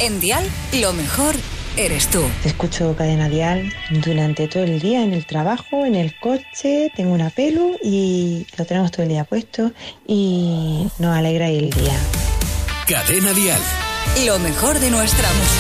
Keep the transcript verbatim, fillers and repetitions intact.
En Dial, lo mejor eres tú. Escucho Cadena Dial durante todo el día, en el trabajo, en el coche, tengo una pelu y lo tenemos todo el día puesto y nos alegra el día. Cadena Dial. Lo mejor de nuestra música.